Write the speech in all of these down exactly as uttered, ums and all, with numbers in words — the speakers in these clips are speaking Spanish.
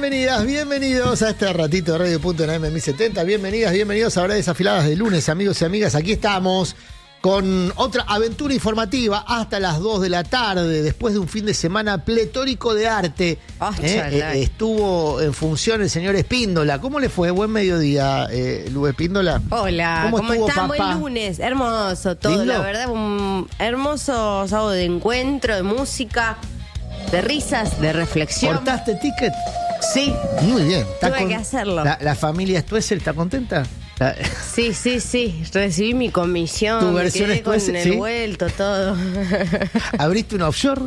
Bienvenidas, bienvenidos a este ratito de Radio Punto en A M mil setenta. Bienvenidas, bienvenidos a Horas Desafiladas de lunes, amigos y amigas. Aquí estamos con otra aventura informativa hasta las dos de la tarde, después de un fin de semana pletórico de arte. Oh, eh, eh, estuvo en función el señor Espíndola. ¿Cómo le fue? Buen mediodía, eh, Lu Espíndola. Hola, ¿cómo, ¿cómo estuvo, están? papá? Buen lunes, hermoso todo, ¿Lindo? la verdad, un hermoso sábado de encuentro, de música, de risas, de reflexión. ¿Cortaste ticket? Sí, Muy bien. ¿Está tuve con- que hacerlo. La, la familia Stuessel está contenta? La- Sí, sí, sí, recibí mi comisión, ¿Tu me versión quedé con es- el sí? vuelto, todo. ¿Abriste una offshore?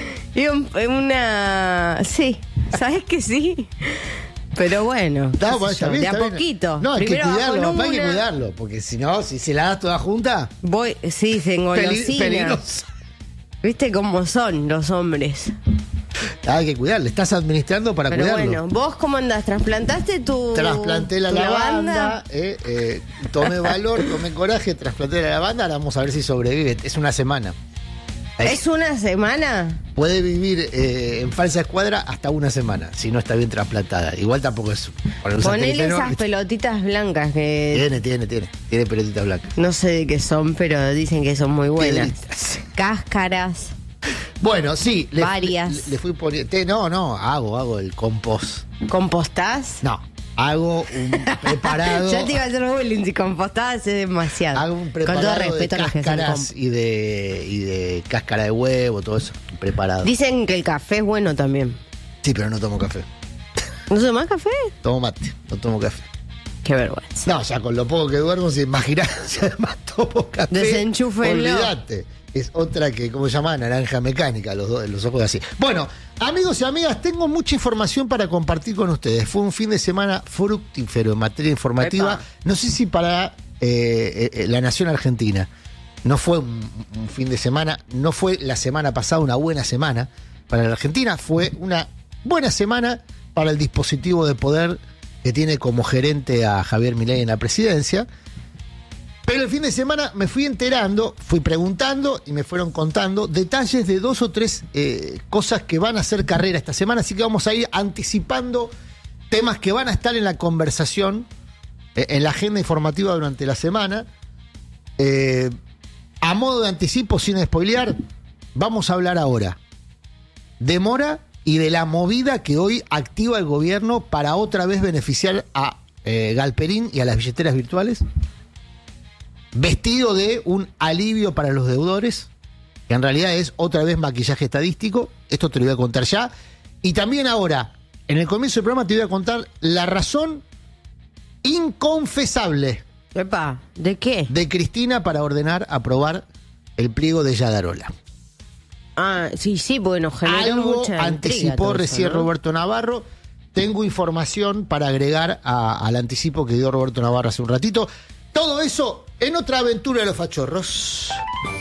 Y un- una... Sí, ¿sabes que sí? Pero bueno, Está, qué bueno, sé está yo, bien, de a está bien. poquito. No, hay que Primero cuidarlo, con papá, hay que una, cuidarlo. Porque si no, si se la das toda junta, Voy, sí, se peli- engolosina. peligroso. ¿Viste cómo son los hombres? Hay que cuidarlo, estás administrando para Pero cuidarlo. bueno, ¿vos cómo andás? ¿Trasplantaste tu Trasplanté la tu lavanda, eh, eh, tomé valor, tomé coraje, trasplanté la lavanda, ahora vamos a ver si sobrevive. Es una semana. ¿Es una semana? Puede vivir eh, en falsa escuadra hasta una semana, si no está bien trasplantada. Igual tampoco es... para usar Ponele teléfono, esas ¿viste? pelotitas blancas que Tiene, tiene, tiene. Tiene pelotita blanca. no sé de qué son, pero dicen que son muy buenas. Piedritas. Cáscaras. Bueno, sí. Le, Varias. Le, le fui poniendo... te- No, no, hago, hago el compost. ¿Compostás? No, hago un preparado... Ya te iba a hacer bullying, si compostás es demasiado. Hago un Con todo preparado respeto a de los que hacen cáscaras comp- y de, y de cáscara de huevo, todo eso. Un preparado. Dicen que el café es bueno también. Sí, pero no tomo café. ¿No se más café? Tomo mate, no tomo café. Qué vergüenza. No, ya con lo poco que duermo, si imaginás, si además tomo café. Desenchúfenlo. Olvídate. Es otra que, ¿cómo se llama? Naranja mecánica, los, dos, los ojos así. Bueno, amigos y amigas, tengo mucha información para compartir con ustedes. Fue un fin de semana fructífero en materia informativa. Epa. No sé si para eh, eh, la nación argentina. No fue un, un fin de semana, no fue la semana pasada una buena semana para la Argentina, fue una buena semana para el dispositivo de poder que tiene como gerente a Javier Milei en la presidencia. Pero el fin de semana me fui enterando, fui preguntando y me fueron contando detalles de dos o tres eh, cosas que van a hacer carrera esta semana, así que vamos a ir anticipando temas que van a estar en la conversación, eh, en la agenda informativa durante la semana. Eh, a modo de anticipo, sin spoilear, vamos a hablar ahora de Mora y de la movida que hoy activa el gobierno para otra vez beneficiar a eh, Galperín y a las billeteras virtuales, vestido de un alivio para los deudores, que en realidad es otra vez maquillaje estadístico. Esto te lo voy a contar ya. Y también ahora, en el comienzo del programa, te voy a contar la razón inconfesable Epa, ¿de qué? de Cristina para ordenar aprobar el pliego de Yadarola. Ah, sí, sí, bueno, generó Algo mucha intriga anticipó todo eso, recién ¿no? Roberto Navarro. Tengo información para agregar a- al anticipo que dio Roberto Navarro hace un ratito. Todo eso en otra aventura de los fachorros.